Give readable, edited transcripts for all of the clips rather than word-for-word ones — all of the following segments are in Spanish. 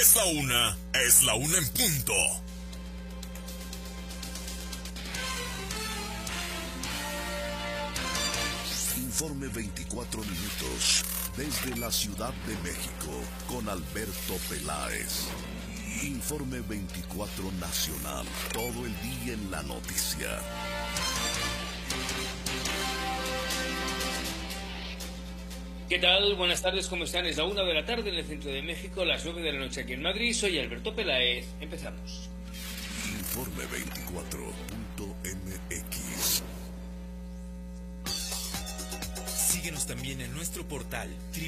Es la una en punto. Informe 24 minutos desde la Ciudad de México con Alberto Peláez. Informe 24 nacional, todo el día en la noticia. ¿Qué tal? Buenas tardes, ¿cómo están? Es la 1 de la tarde en el centro de México, las 9 de la noche aquí en Madrid. Soy Alberto Peláez. Empezamos. Informe 24.mx. Síguenos también en nuestro portal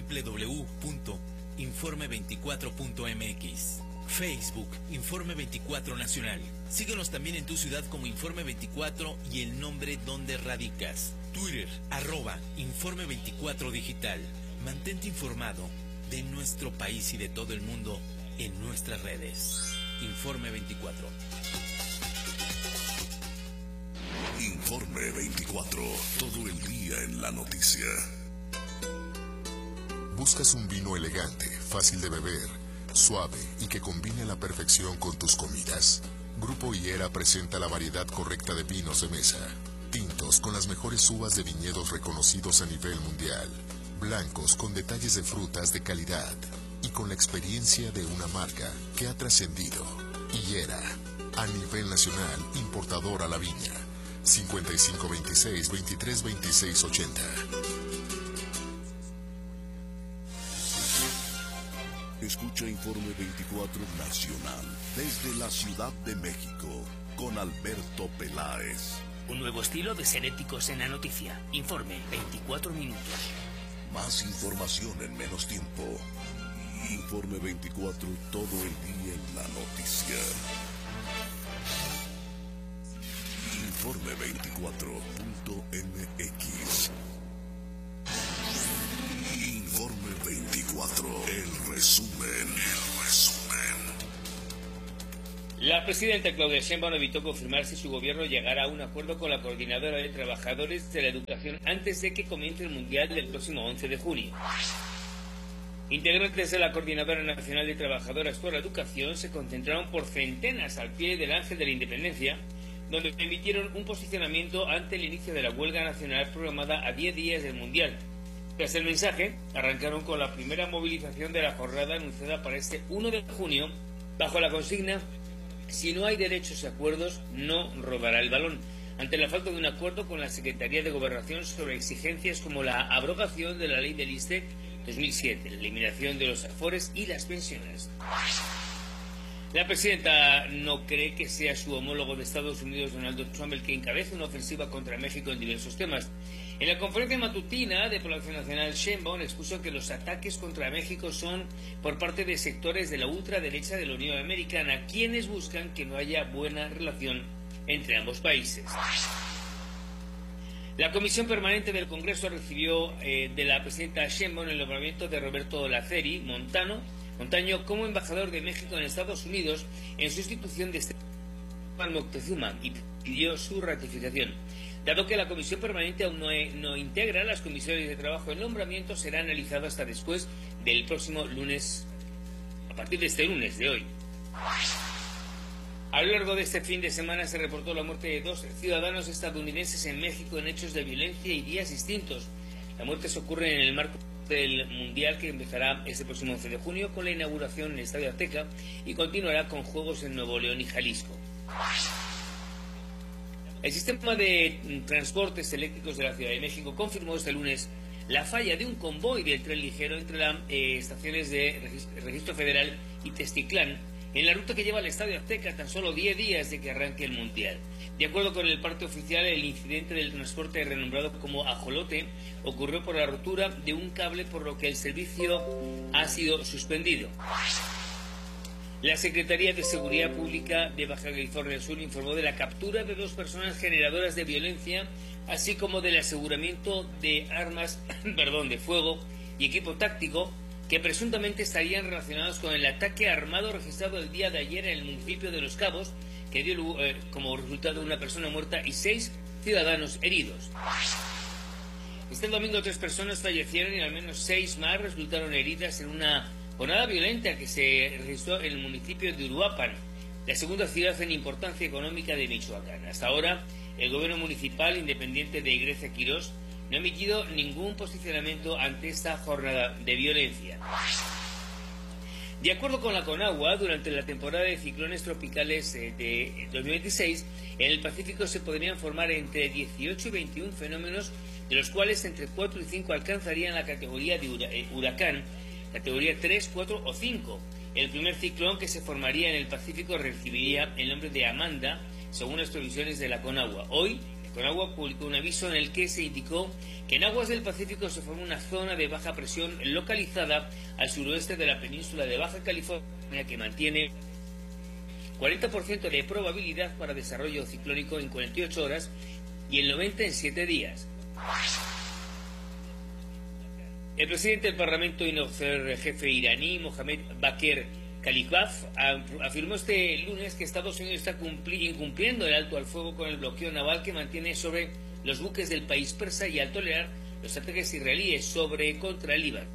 www.informe24.mx. Facebook, Informe 24 Nacional. Síguenos también en tu ciudad como Informe 24 y el nombre donde radicas. Twitter, @Informe 24 Digital. Mantente informado de nuestro país y de todo el mundo en nuestras redes. Informe 24. Informe 24, todo el día en la noticia. ¿Buscas un vino elegante, fácil de beber, suave y que combine a la perfección con tus comidas? Grupo Higuera presenta la variedad correcta de vinos de mesa. Tintos con las mejores uvas de viñedos reconocidos a nivel mundial. Blancos con detalles de frutas de calidad. Y con la experiencia de una marca que ha trascendido. Higuera, a nivel nacional, importador a la viña. 5526-232680. Escucha Informe 24 Nacional desde la Ciudad de México con Alberto Peláez. Un nuevo estilo de ser éticos en la noticia. Informe 24 minutos. Más información en menos tiempo. Informe 24, todo el día en la noticia. Informe 24.mx. Informe 24, el resumen. La presidenta Claudia Sheinbaum evitó confirmar si su gobierno llegará a un acuerdo con la Coordinadora de Trabajadores de la Educación antes de que comience el Mundial del próximo 11 de junio. Integrantes de la Coordinadora Nacional de Trabajadoras por la Educación se concentraron por centenas al pie del Ángel de la Independencia, donde emitieron un posicionamiento ante el inicio de la huelga nacional programada a 10 días del Mundial. Tras el mensaje, arrancaron con la primera movilización de la jornada anunciada para este 1 de junio, bajo la consigna: si no hay derechos y acuerdos, no rodará el balón, ante la falta de un acuerdo con la Secretaría de Gobernación sobre exigencias como la abrogación de la ley del ISSSTE 2007, la eliminación de los afores y las pensiones. La presidenta no cree que sea su homólogo de Estados Unidos, Donald Trump, el que encabece una ofensiva contra México en diversos temas. En la conferencia matutina de Palacio Nacional, Sheinbaum expuso que los ataques contra México son por parte de sectores de la ultraderecha de la Unión Americana, quienes buscan que no haya buena relación entre ambos países. La Comisión Permanente del Congreso recibió de la presidenta Sheinbaum el nombramiento de Roberto Laceri Montaño como embajador de México en Estados Unidos en sustitución de Esteban Moctezuma y pidió su ratificación. Dado que la Comisión Permanente aún no integra las comisiones de trabajo, el nombramiento será analizado hasta después del próximo lunes, a partir de este lunes de hoy. A lo largo de este fin de semana se reportó la muerte de 2 ciudadanos estadounidenses en México en hechos de violencia y días distintos. Las muertes ocurren en el marco del Mundial, que empezará este próximo 11 de junio con la inauguración en el Estadio Azteca y continuará con juegos en Nuevo León y Jalisco. El sistema de transportes eléctricos de la Ciudad de México confirmó este lunes la falla de un convoy del tren ligero entre las estaciones de Registro Federal y Testiclán en la ruta que lleva al Estadio Azteca, tan solo 10 días de que arranque el Mundial. De acuerdo con el parte oficial, el incidente del transporte renombrado como Ajolote ocurrió por la rotura de un cable, por lo que el servicio ha sido suspendido. La Secretaría de Seguridad Pública de Baja California Sur informó de la captura de 2 personas generadoras de violencia, así como del aseguramiento de armas de fuego y equipo táctico que presuntamente estarían relacionados con el ataque armado registrado el día de ayer en el municipio de Los Cabos, que dio como resultado una persona muerta y 6 ciudadanos heridos. Este domingo 3 personas fallecieron y al menos 6 más resultaron heridas en una Jornada violenta que se registró en el municipio de Uruapan, la segunda ciudad en importancia económica de Michoacán. Hasta ahora, el gobierno municipal independiente de Grecia Quirós no ha emitido ningún posicionamiento ante esta jornada de violencia. De acuerdo con la Conagua, durante la temporada de ciclones tropicales de 2026, en el Pacífico se podrían formar entre 18 y 21 fenómenos, de los cuales entre 4 y 5 alcanzarían la categoría de huracán, categoría 3, 4 o 5. El primer ciclón que se formaría en el Pacífico recibiría el nombre de Amanda, según las previsiones de la Conagua. Hoy, la Conagua publicó un aviso en el que se indicó que en aguas del Pacífico se forma una zona de baja presión localizada al suroeste de la península de Baja California que mantiene 40% de probabilidad para desarrollo ciclónico en 48 horas y el 90% en 7 días. El presidente del Parlamento y jefe iraní, Mohamed Bakr Kalibaf, afirmó este lunes que Estados Unidos está incumpliendo el alto al fuego con el bloqueo naval que mantiene sobre los buques del país persa y al tolerar los ataques israelíes contra el Líbano.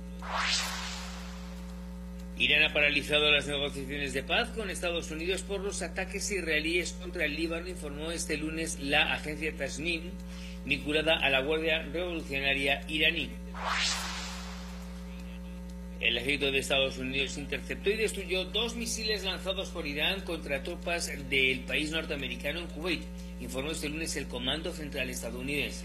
Irán ha paralizado las negociaciones de paz con Estados Unidos por los ataques israelíes contra el Líbano, informó este lunes la agencia Tasnim, vinculada a la Guardia Revolucionaria iraní. El ejército de Estados Unidos interceptó y destruyó 2 misiles lanzados por Irán contra tropas del país norteamericano en Kuwait, informó este lunes el Comando Central estadounidense.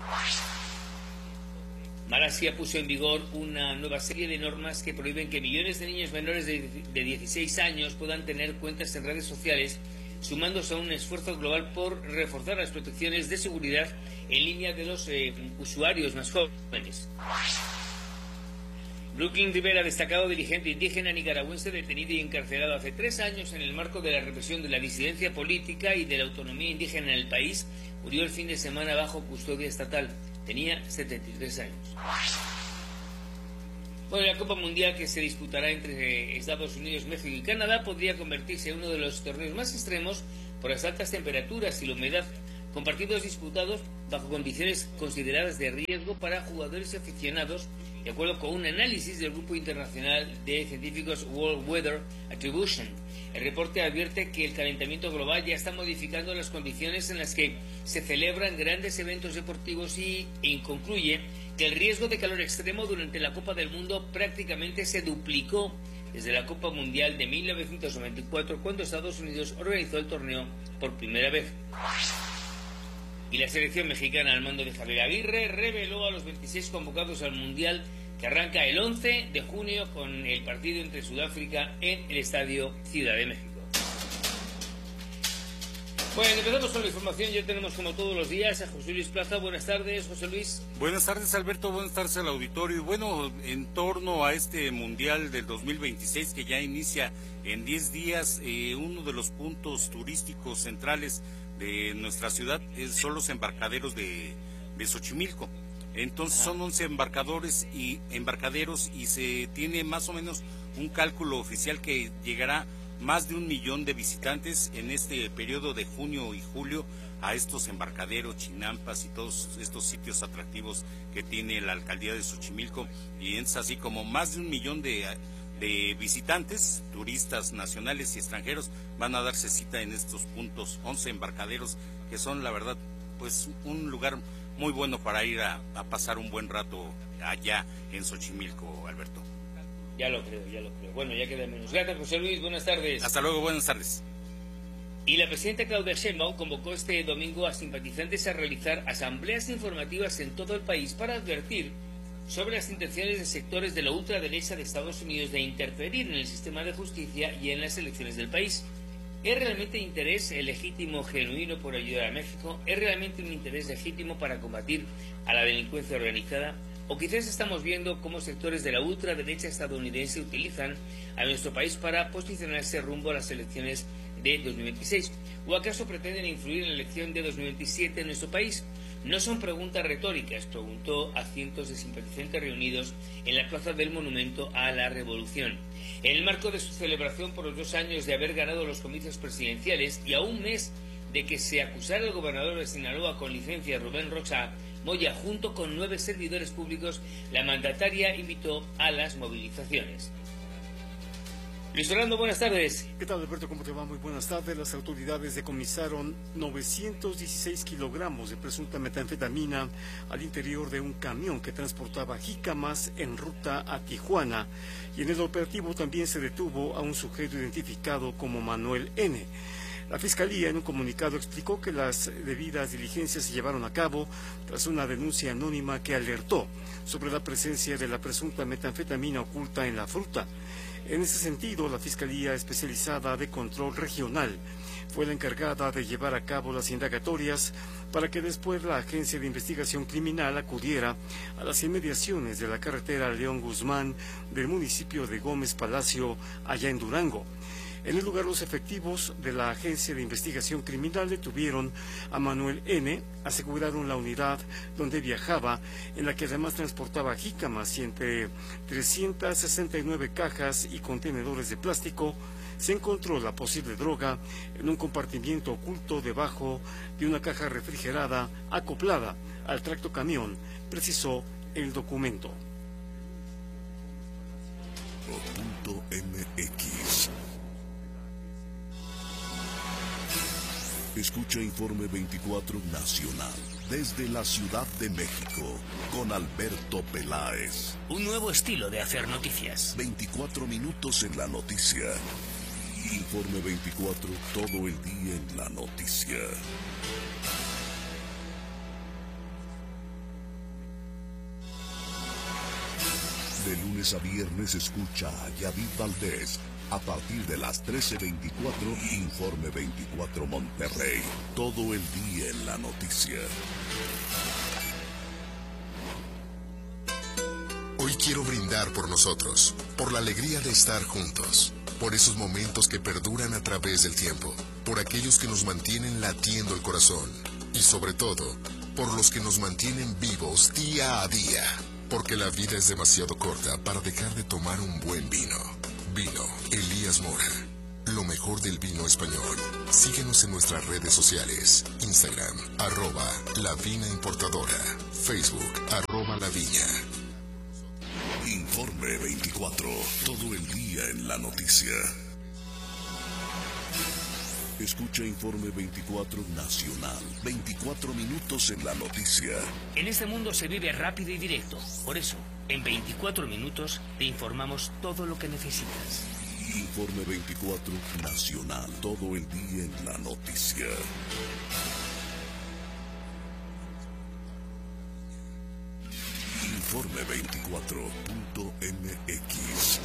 Malasia puso en vigor una nueva serie de normas que prohíben que millones de niños menores de 16 años puedan tener cuentas en redes sociales, sumándose a un esfuerzo global por reforzar las protecciones de seguridad en línea de los usuarios más jóvenes. Brooklyn Rivera, destacado dirigente indígena nicaragüense detenido y encarcelado hace 3 años en el marco de la represión de la disidencia política y de la autonomía indígena en el país, murió el fin de semana bajo custodia estatal. Tenía 73 años. Bueno, la Copa Mundial que se disputará entre Estados Unidos, México y Canadá podría convertirse en uno de los torneos más extremos por las altas temperaturas y la humedad, con partidos disputados bajo condiciones consideradas de riesgo para jugadores y aficionados, de acuerdo con un análisis del Grupo Internacional de Científicos World Weather Attribution. El reporte advierte que el calentamiento global ya está modificando las condiciones en las que se celebran grandes eventos deportivos y concluye que el riesgo de calor extremo durante la Copa del Mundo prácticamente se duplicó desde la Copa Mundial de 1994, cuando Estados Unidos organizó el torneo por primera vez. Y la selección mexicana al mando de Javier Aguirre reveló a los 26 convocados al Mundial, que arranca el 11 de junio con el partido entre Sudáfrica en el Estadio Ciudad de México. Bueno, empezamos con la información. Ya tenemos, como todos los días, a José Luis Plaza. Buenas tardes, José Luis. Buenas tardes, Alberto. Buenas tardes al auditorio. Y bueno, en torno a este Mundial del 2026 que ya inicia en 10 días, uno de los puntos turísticos centrales de nuestra ciudad son los embarcaderos de Xochimilco. Entonces son 11 embarcaderos y se tiene más o menos un cálculo oficial que llegará más de 1 millón de visitantes en este periodo de junio y julio a estos embarcaderos, chinampas y todos estos sitios atractivos que tiene la alcaldía de Xochimilco, y es así como más de 1 millón de visitantes, turistas nacionales y extranjeros van a darse cita en estos puntos, 11 embarcaderos que son, la verdad, pues un lugar muy bueno para ir a pasar un buen rato allá en Xochimilco, Alberto. Ya lo creo. Bueno, ya queda menos. Gracias, José Luis. Buenas tardes. Hasta luego, buenas tardes. Y la presidenta Claudia Sheinbaum convocó este domingo a simpatizantes a realizar asambleas informativas en todo el país para advertir sobre las intenciones de sectores de la ultraderecha de Estados Unidos de interferir en el sistema de justicia y en las elecciones del país. ¿Es realmente interés legítimo, genuino por ayudar a México? ¿Es realmente un interés legítimo para combatir a la delincuencia organizada? ¿O quizás estamos viendo cómo sectores de la ultraderecha estadounidense utilizan a nuestro país para posicionarse rumbo a las elecciones de 2026? ¿O acaso pretenden influir en la elección de 2027 en nuestro país? No son preguntas retóricas, preguntó a cientos de simpatizantes reunidos en la plaza del Monumento a la Revolución. En el marco de su celebración por los 2 años de haber ganado los comicios presidenciales y a un mes de que se acusara al gobernador de Sinaloa con licencia, Rubén Rocha Moya, junto con 9 servidores públicos, la mandataria invitó a las movilizaciones. Luis Fernando, buenas tardes. ¿Qué tal, Alberto? ¿Cómo te va? Muy buenas tardes. Las autoridades decomisaron 916 kilogramos de presunta metanfetamina al interior de un camión que transportaba jícamas en ruta a Tijuana. Y en el operativo también se detuvo a un sujeto identificado como Manuel N. La Fiscalía en un comunicado explicó que las debidas diligencias se llevaron a cabo tras una denuncia anónima que alertó sobre la presencia de la presunta metanfetamina oculta en la fruta. En ese sentido, la Fiscalía Especializada de Control Regional fue la encargada de llevar a cabo las indagatorias para que después la Agencia de Investigación Criminal acudiera a las inmediaciones de la carretera León Guzmán del municipio de Gómez Palacio, allá en Durango. En el lugar, los efectivos de la Agencia de Investigación Criminal detuvieron a Manuel N., aseguraron la unidad donde viajaba, en la que además transportaba jícamas, y entre 369 cajas y contenedores de plástico se encontró la posible droga en un compartimiento oculto debajo de una caja refrigerada acoplada al tractocamión, precisó el documento. .mx. Escucha Informe 24 Nacional desde la Ciudad de México con Alberto Peláez. Un nuevo estilo de hacer noticias. 24 minutos en la noticia. Informe 24, todo el día en la noticia. De lunes a viernes escucha a Yadid Valdés. A partir de las 13:24, Informe 24 Monterrey. Todo el día en la noticia. Hoy quiero brindar por nosotros, por la alegría de estar juntos, por esos momentos que perduran a través del tiempo, por aquellos que nos mantienen latiendo el corazón y sobre todo, por los que nos mantienen vivos día a día, porque la vida es demasiado corta para dejar de tomar un buen vino. Vino Elías Mora, lo mejor del vino español. Síguenos en nuestras redes sociales, Instagram, @lavinaimportadora, Facebook, @laviña. Informe 24, todo el día en la noticia. Escucha Informe 24 Nacional, 24 minutos en la noticia. En este mundo se vive rápido y directo. Por eso, en 24 minutos te informamos todo lo que necesitas. Informe 24 Nacional, todo el día en la noticia. Informe 24.mx.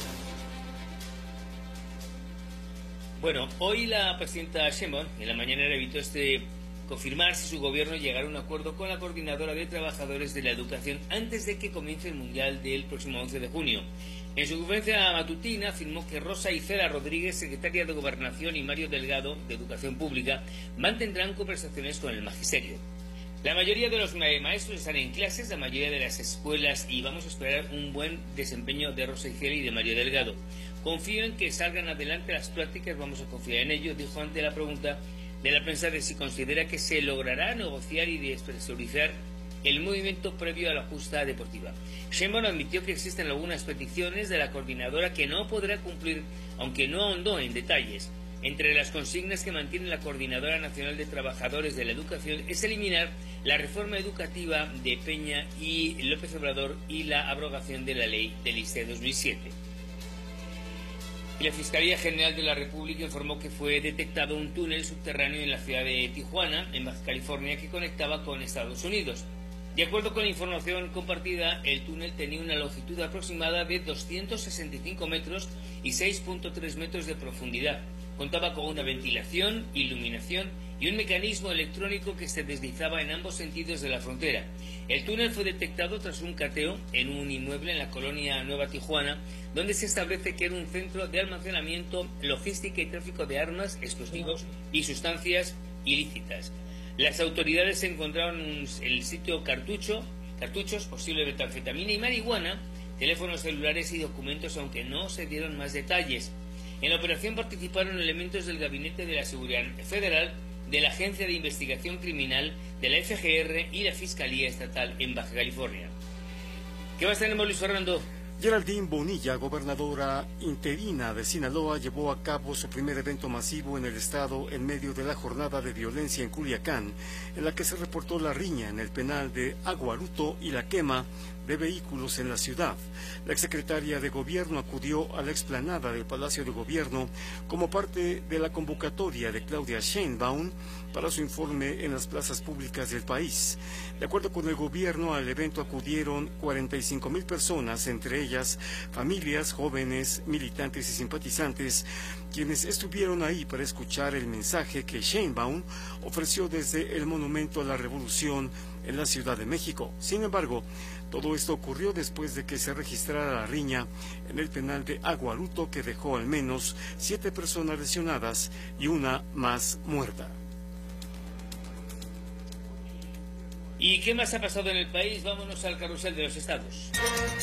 Bueno, hoy la presidenta Sheinbaum en la mañanera evitó confirmar si su gobierno llegará a un acuerdo con la Coordinadora de Trabajadores de la Educación antes de que comience el Mundial del próximo 11 de junio. En su conferencia matutina afirmó que Rosa Isela Rodríguez, secretaria de Gobernación, y Mario Delgado, de Educación Pública, mantendrán conversaciones con el magisterio. La mayoría de los maestros están en clases, la mayoría de las escuelas, y vamos a esperar un buen desempeño de Rosa Isela y de Mario Delgado. Confío en que salgan adelante las prácticas, vamos a confiar en ello, dijo ante la pregunta de la prensa de si considera que se logrará negociar y despresurizar el movimiento previo a la justa deportiva. Sheinbaum admitió que existen algunas peticiones de la coordinadora que no podrá cumplir, aunque no ahondó en detalles. Entre las consignas que mantiene la Coordinadora Nacional de Trabajadores de la Educación es eliminar la reforma educativa de Peña y López Obrador y la abrogación de la ley del ICE 2007. Y la Fiscalía General de la República informó que fue detectado un túnel subterráneo en la ciudad de Tijuana, en Baja California, que conectaba con Estados Unidos. De acuerdo con la información compartida, el túnel tenía una longitud aproximada de 265 metros y 6.3 metros de profundidad. Contaba con una ventilación, iluminación y un mecanismo electrónico que se deslizaba en ambos sentidos de la frontera. El túnel fue detectado tras un cateo en un inmueble en la colonia Nueva Tijuana, donde se establece que era un centro de almacenamiento, logística y tráfico de armas, explosivos y sustancias ilícitas. Las autoridades encontraron en el sitio cartuchos, posible metanfetamina y marihuana, teléfonos celulares y documentos, aunque no se dieron más detalles. En la operación participaron elementos del Gabinete de la Seguridad Federal, de la Agencia de Investigación Criminal, de la FGR y la Fiscalía Estatal en Baja California. ¿Qué más tenemos, Luis Fernando? Geraldine Bonilla, gobernadora interina de Sinaloa, llevó a cabo su primer evento masivo en el estado en medio de la jornada de violencia en Culiacán, en la que se reportó la riña en el penal de Aguaruto y la quema de vehículos en la ciudad. La exsecretaria de Gobierno acudió a la explanada del Palacio de Gobierno como parte de la convocatoria de Claudia Sheinbaum para su informe en las plazas públicas del país. De acuerdo con el gobierno, al evento acudieron 45,000 personas, entre ellas familias, jóvenes, militantes y simpatizantes, quienes estuvieron ahí para escuchar el mensaje que Sheinbaum ofreció desde el Monumento a la Revolución en la Ciudad de México. Sin embargo, todo esto ocurrió después de que se registrara la riña en el penal de Aguaruto, que dejó al menos 7 personas lesionadas y una más muerta. ¿Y qué más ha pasado en el país? Vámonos al carrusel de los estados.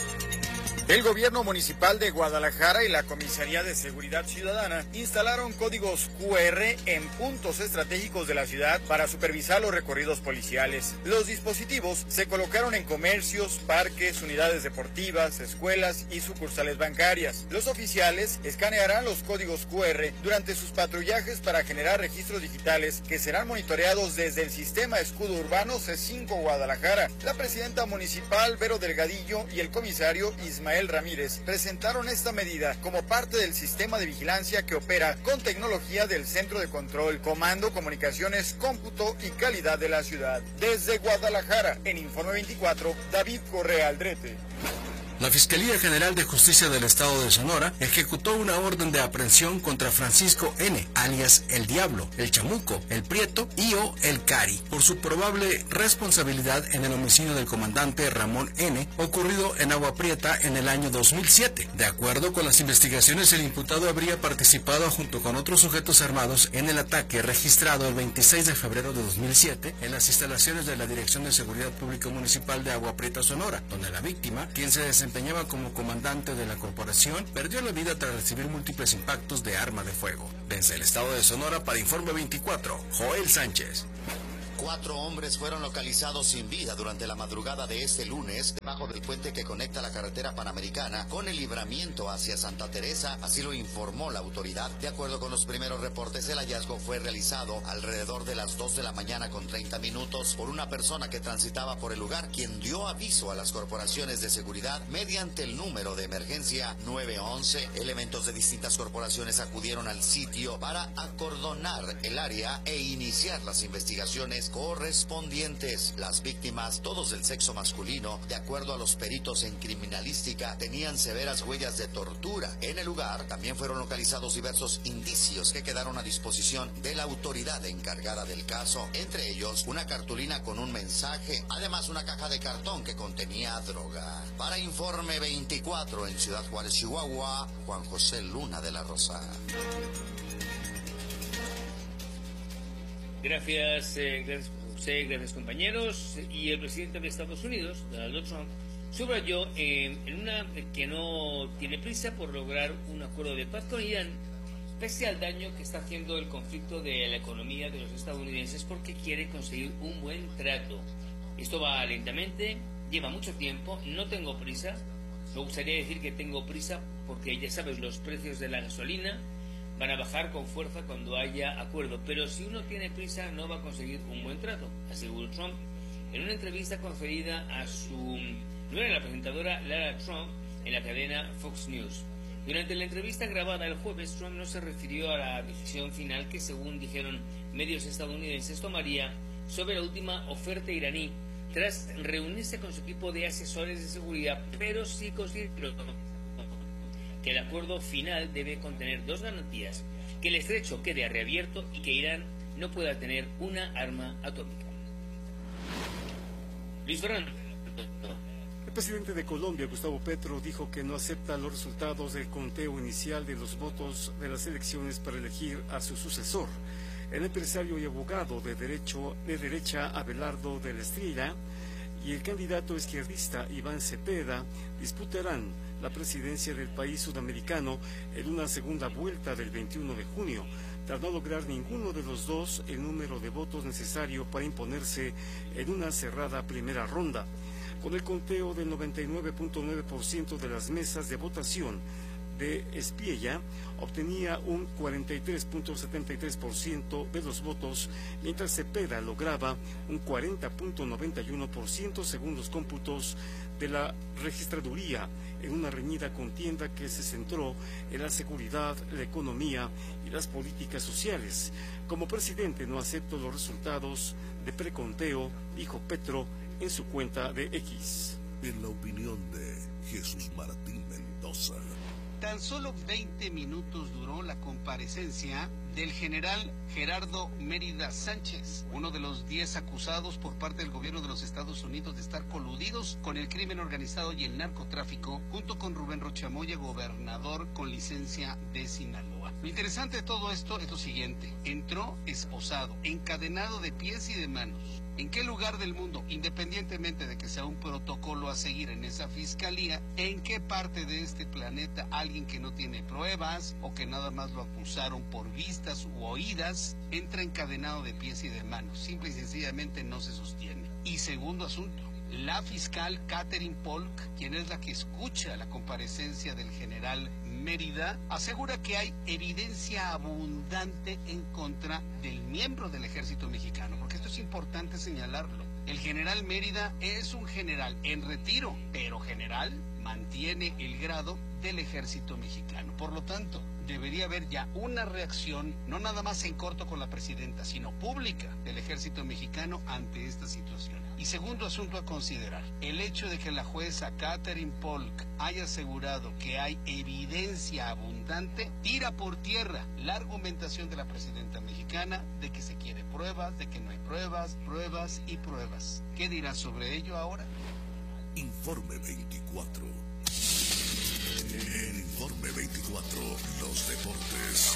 El gobierno municipal de Guadalajara y la Comisaría de Seguridad Ciudadana instalaron códigos QR en puntos estratégicos de la ciudad para supervisar los recorridos policiales. Los dispositivos se colocaron en comercios, parques, unidades deportivas, escuelas y sucursales bancarias. Los oficiales escanearán los códigos QR durante sus patrullajes para generar registros digitales que serán monitoreados desde el sistema escudo urbano C5 Guadalajara. La presidenta municipal Vero Delgadillo y el comisario Ismael Ramírez presentaron esta medida como parte del sistema de vigilancia que opera con tecnología del Centro de Control, Comando, Comunicaciones, Cómputo y Calidad de la ciudad. Desde Guadalajara, en Informe 24, David Correa Aldrete. La Fiscalía General de Justicia del Estado de Sonora ejecutó una orden de aprehensión contra Francisco N., alias El Diablo, El Chamuco, El Prieto y o El Cari, por su probable responsabilidad en el homicidio del comandante Ramón N., ocurrido en Agua Prieta en el año 2007. De acuerdo con las investigaciones, el imputado habría participado junto con otros sujetos armados en el ataque registrado el 26 de febrero de 2007 en las instalaciones de la Dirección de Seguridad Pública Municipal de Agua Prieta, Sonora, donde la víctima, quien se desempeñaba como comandante de la corporación, perdió la vida tras recibir múltiples impactos de arma de fuego. Desde el estado de Sonora, para Informe 24, Joel Sánchez. 4 hombres fueron localizados sin vida durante la madrugada de este lunes debajo del puente que conecta la carretera panamericana con el libramiento hacia Santa Teresa, así lo informó la autoridad. De acuerdo con los primeros reportes, el hallazgo fue realizado alrededor de las 2 de la mañana con 30 minutos por una persona que transitaba por el lugar, quien dio aviso a las corporaciones de seguridad mediante el número de emergencia 911. Elementos de distintas corporaciones acudieron al sitio para acordonar el área e iniciar las investigaciones correspondientes. Las víctimas, todos del sexo masculino, de acuerdo a los peritos en criminalística, tenían severas huellas de tortura. En el lugar también fueron localizados diversos indicios que quedaron a disposición de la autoridad encargada del caso, entre ellos una cartulina con un mensaje, además una caja de cartón que contenía droga. Para Informe 24 en Ciudad Juárez, Chihuahua, Juan José Luna de la Rosa. Gracias, José, gracias compañeros. Y el presidente de Estados Unidos, Donald Trump, subrayó que no tiene prisa por lograr un acuerdo de paz con Irán, pese al daño que está haciendo el conflicto de la economía de los estadounidenses, porque quiere conseguir un buen trato. Esto va lentamente, lleva mucho tiempo, no tengo prisa. Me gustaría decir que tengo prisa porque ya sabes, los precios de la gasolina van a bajar con fuerza cuando haya acuerdo, pero si uno tiene prisa no va a conseguir un buen trato, aseguró Trump en una entrevista concedida a su nuera, la presentadora Lara Trump, en la cadena Fox News. Durante la entrevista grabada el jueves, Trump no se refirió a la decisión final que, según dijeron medios estadounidenses, tomaría sobre la última oferta iraní tras reunirse con su equipo de asesores de seguridad, pero sí consideró que el acuerdo final debe contener 2 garantías: que el estrecho quede reabierto y que Irán no pueda tener una arma atómica. Luis Fernando. El presidente de Colombia, Gustavo Petro, dijo que no acepta los resultados del conteo inicial de los votos de las elecciones para elegir a su sucesor. El empresario y abogado de derecha Abelardo de la Estrella y el candidato izquierdista Iván Cepeda disputarán la presidencia del país sudamericano en una segunda vuelta del 21 de junio, tras no lograr ninguno de los dos el número de votos necesario para imponerse en una cerrada primera ronda. Con el conteo del 99.9% de las mesas de votación de Espiella, obtenía un 43.73% de los votos, mientras Cepeda lograba un 40.91% según los cómputos de la registraduría, en una reñida contienda que se centró en la seguridad, la economía y las políticas sociales. Como presidente no acepto los resultados de preconteo, dijo Petro en su cuenta de X. En la opinión de Jesús Martín Mendoza. Tan solo 20 minutos duró la comparecencia del general Gerardo Mérida Sánchez, uno de los 10 acusados por parte del gobierno de los Estados Unidos de estar coludidos con el crimen organizado y el narcotráfico, junto con Rubén Rocha Moya, gobernador con licencia de Sinaloa. Lo interesante de todo esto es lo siguiente: entró esposado, encadenado de pies y de manos. ¿En qué lugar del mundo, independientemente de que sea un protocolo a seguir en esa fiscalía, en qué parte de este planeta alguien que no tiene pruebas o que nada más lo acusaron por vistas u oídas entra encadenado de pies y de manos? Simple y sencillamente no se sostiene. Y segundo asunto, la fiscal Catherine Polk, quien es la que escucha la comparecencia del general Mérida, asegura que hay evidencia abundante en contra del miembro del ejército mexicano, porque esto es importante señalarlo. El general Mérida es un general en retiro, pero general, mantiene el grado del ejército mexicano. Por lo tanto, debería haber ya una reacción, no nada más en corto con la presidenta, sino pública del ejército mexicano ante esta situación. Y segundo asunto a considerar, el hecho de que la jueza Catherine Polk haya asegurado que hay evidencia abundante, tira por tierra la argumentación de la presidenta mexicana de que se quiere pruebas, de que no hay pruebas, pruebas y pruebas. ¿Qué dirá sobre ello ahora? Informe 24. En Informe 24, los deportes.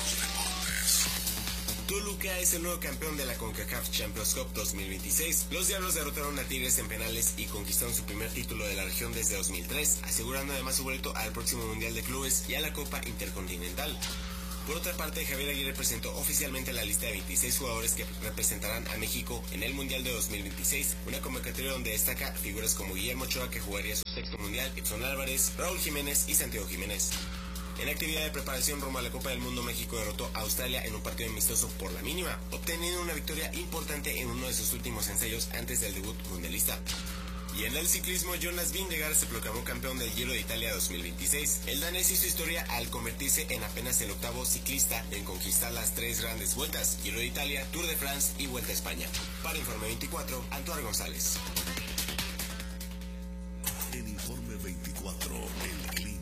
Toluca es el nuevo campeón de la CONCACAF Champions Cup 2026. Los Diablos derrotaron a Tigres en penales y conquistaron su primer título de la región desde 2003, asegurando además su boleto al próximo Mundial de Clubes y a la Copa Intercontinental. Por otra parte, Javier Aguirre presentó oficialmente la lista de 26 jugadores que representarán a México en el Mundial de 2026, una convocatoria donde destaca figuras como Guillermo Ochoa, que jugaría su sexto Mundial, Edson Álvarez, Raúl Jiménez y Santiago Jiménez. En actividad de preparación rumbo a la Copa del Mundo, México derrotó a Australia en un partido amistoso por la mínima, obteniendo una victoria importante en uno de sus últimos ensayos antes del debut mundialista. Y en el ciclismo, Jonas Vingegaard se proclamó campeón del Giro de Italia 2026. El danés hizo historia al convertirse en apenas el octavo ciclista en conquistar las 3 grandes vueltas: Giro de Italia, Tour de France y Vuelta a España. Para Informe 24, Antoine González. En Informe 24, el clima.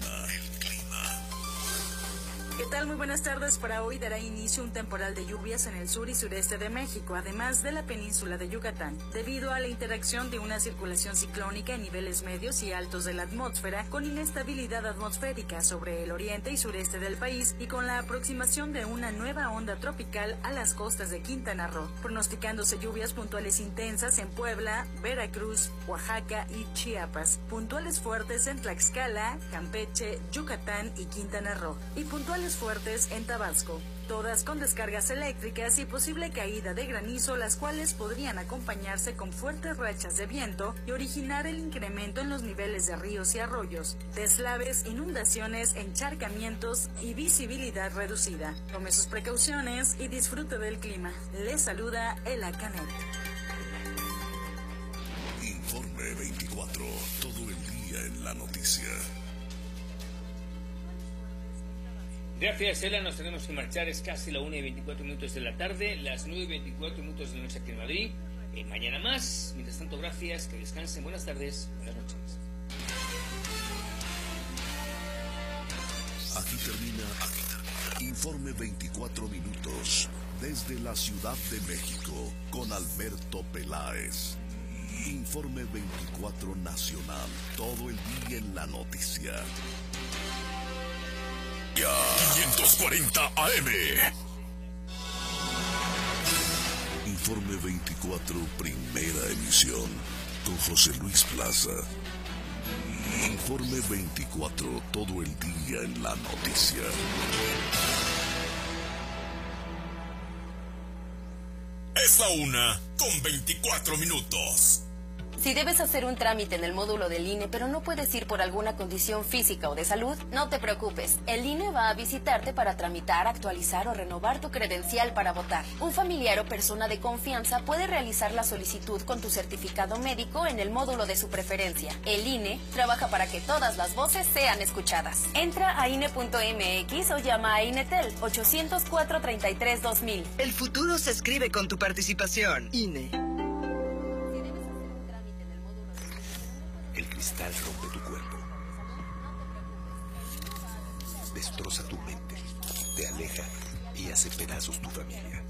¿Qué tal? Muy buenas tardes. Para hoy dará inicio un temporal de lluvias en el sur y sureste de México, además de la península de Yucatán, debido a la interacción de una circulación ciclónica en niveles medios y altos de la atmósfera, con inestabilidad atmosférica sobre el oriente y sureste del país y con la aproximación de una nueva onda tropical a las costas de Quintana Roo, pronosticándose lluvias puntuales intensas en Puebla, Veracruz, Oaxaca y Chiapas, puntuales fuertes en Tlaxcala, Campeche, Yucatán y Quintana Roo, y puntuales fuertes en Tabasco, todas con descargas eléctricas y posible caída de granizo, las cuales podrían acompañarse con fuertes rachas de viento y originar el incremento en los niveles de ríos y arroyos, deslaves, inundaciones, encharcamientos y visibilidad reducida. Tome sus precauciones y disfrute del clima. Les saluda Ela Canet. Informe 24, todo el día en la noticia. Gracias, Ela. Nos tenemos que marchar. Es casi la 1:24 de la tarde, las 9:24 de la noche aquí en Madrid. Mañana más. Mientras tanto, gracias. Que descansen. Buenas tardes. Buenas noches. Aquí termina Informe 24 minutos desde la Ciudad de México con Alberto Peláez. Informe 24 Nacional. Todo el día en la noticia. 540 AM. Informe 24, primera emisión, con José Luis Plaza. Informe 24, todo el día en la noticia. Es la 1:24. Si debes hacer un trámite en el módulo del INE, pero no puedes ir por alguna condición física o de salud, no te preocupes. El INE va a visitarte para tramitar, actualizar o renovar tu credencial para votar. Un familiar o persona de confianza puede realizar la solicitud con tu certificado médico en el módulo de su preferencia. El INE trabaja para que todas las voces sean escuchadas. Entra a INE.mx o llama a INETEL 800-433-2000. El futuro se escribe con tu participación. INE. El cristal rompe tu cuerpo, destroza tu mente, te aleja y hace pedazos tu familia.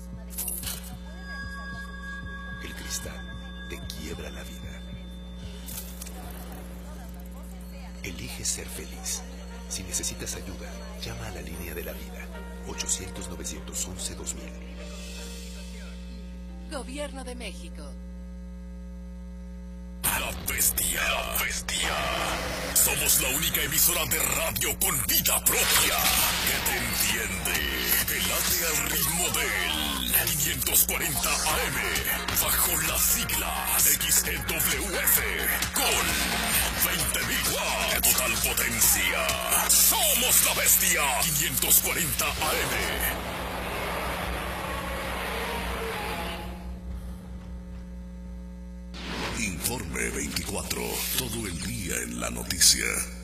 El cristal te quiebra la vida. Elige ser feliz. Si necesitas ayuda, llama a la línea de la vida, 800-911-2000. Gobierno de México. La bestia. La bestia. Somos la única emisora de radio con vida propia que te entiende, que late al ritmo del 540 AM, bajo las siglas XEWF, con 20.000 watts de total potencia. Somos la bestia. 540 AM. Informe 24, todo el día en la noticia.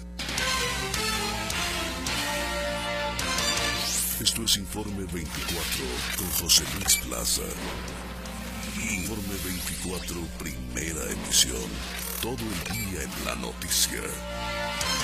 Esto es Informe 24 con José Luis Plaza. Informe 24, primera emisión, todo el día en la noticia.